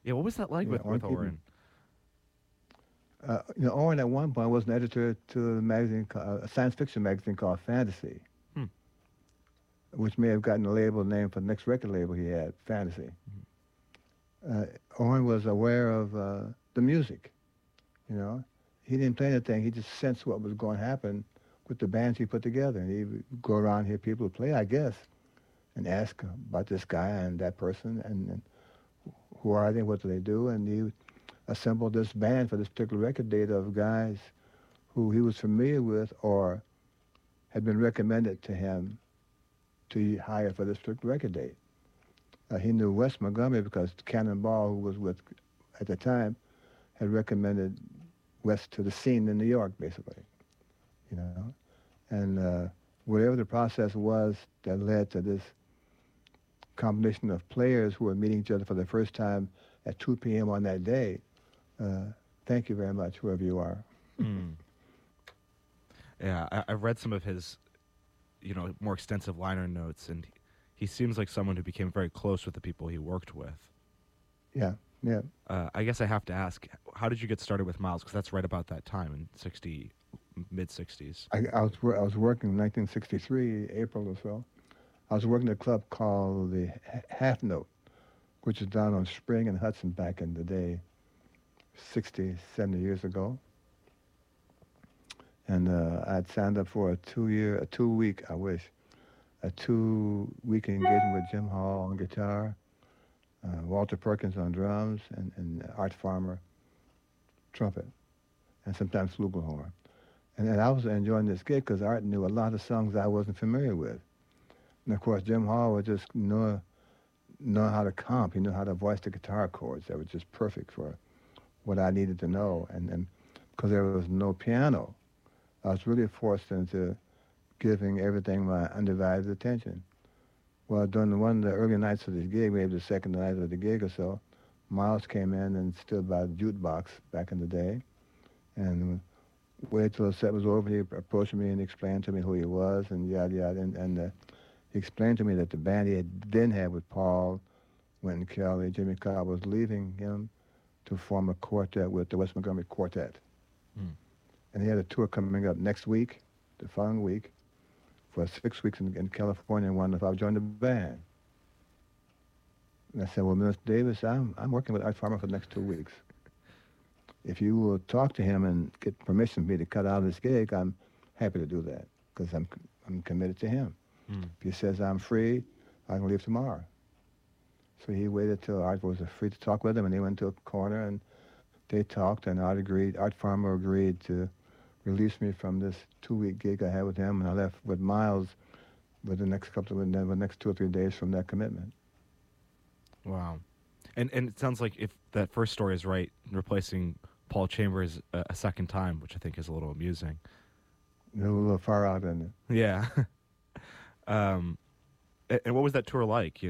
Yeah, what was that like Yeah, Orrin with Keating. Oren? Orrin at one point was an editor to a magazine, a science fiction magazine called Fantasy, Hmm. which may have gotten the label name for the next record label he had, Fantasy. Mhm. Uh, Orrin was aware of the music, you know. He didn't play anything. He just sensed what was going to happen with the bands he put together. And he would go around hear people play, I guess, and ask about this guy and that person and who are they, what do they do, and he assembled this band for this particular record date of guys who he was familiar with or had been recommended to him to hire for this particular record date. He knew Wes Montgomery because Cannonball, who was with at the time, had recommended Wes to the scene in New York, basically, you know. And whatever the process was that led to this combination of players who were meeting each other for the first time at 2 p.m. on that day, uh, thank you very much, whoever you are. Mm. Yeah, I've read some of his, more extensive liner notes, and he seems like someone who became very close with the people he worked with. Yeah, yeah. I guess I have to ask, how did you get started with Miles? Because that's right about that time in mid '60s. I was working in 1963, April or so. I was working at a club called the Half Note, which is down on Spring and Hudson back in the day, 60, 70 years ago. And I'd signed up for a 2-week, I wish, a 2-week engagement with Jim Hall on guitar, Walter Perkins on drums, and Art Farmer trumpet, and sometimes flugelhorn. And I was enjoying this gig because Art knew a lot of songs I wasn't familiar with. And of course, Jim Hall would just know how to comp. He knew how to voice the guitar chords. That was just perfect for what I needed to know. And because there was no piano, I was really forced into giving everything my undivided attention. Well, during one of the early nights of this gig, maybe the second night of the gig or so, Miles came in and stood by the jukebox back in the day, and waited till the set was over. He approached me and explained to me who he was and yada yada. And he explained to me that the band he then had with Paul, Wynton Kelly, Jimmy Cobb was leaving him to form a quartet with the Wes Montgomery Quartet. Mm. And he had a tour coming up next week, the following week, for 6 weeks in California, and wondered if I would join the band. And I said, well, Mr. Davis, I'm working with Art Farmer for the next 2 weeks. If you will talk to him and get permission for me to cut out of this gig, I'm happy to do that because I'm committed to him. Mm. If he says I'm free, I can leave tomorrow. So he waited till Art was free to talk with him, and he went to a corner and they talked, and Art Farmer agreed to release me from this 2-week gig I had with him, and I left with Miles with the next 2 or 3 days from that commitment. Wow. And it sounds like if that first story is right, replacing Paul Chambers a second time, which I think is a little amusing. A little far out in it. Yeah. And what was that tour like,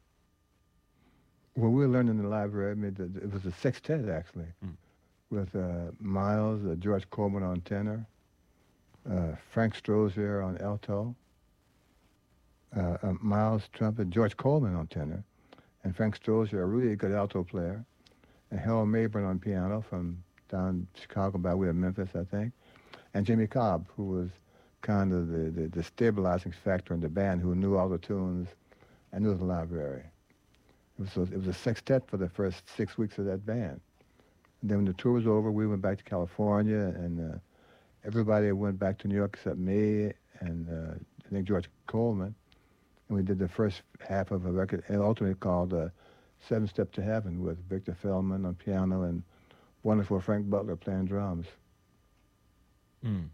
Well, we were learning in the library. I mean, it was a sextet, actually, Mm. with Miles, George Coleman on tenor, Frank Strozier on alto, Miles trumpet, George Coleman on tenor, and Frank Strozier, a really good alto player, and Harold Mabern on piano from down Chicago by way of Memphis, I think, and Jimmy Cobb, who was kind of the stabilizing factor in the band, who knew all the tunes and knew the library. It was a sextet for the first 6 weeks of that band. And then when the tour was over, we went back to California, and everybody went back to New York except me and I think George Coleman. And we did the first half of a record, and ultimately called Seven Step to Heaven, with Victor Feldman on piano and wonderful Frank Butler playing drums. Mm.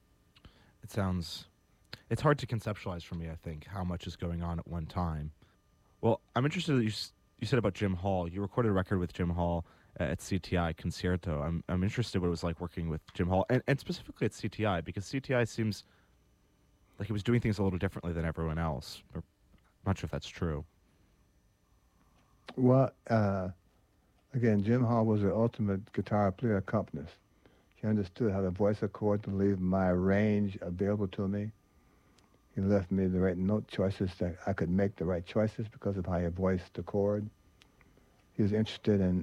It's hard to conceptualize for me, I think, how much is going on at one time. Well, I'm interested that you said about Jim Hall. You recorded a record with Jim Hall at CTI Concerto. I'm interested what it was like working with Jim Hall, and specifically at CTI, because CTI seems like he was doing things a little differently than everyone else. I'm not sure if that's true. Well, again, Jim Hall was the ultimate guitar player accompanist. He understood how to voice a chord to leave my range available to me. He left me the right note choices that I could make the right choices because of how he voiced the chord. He was interested in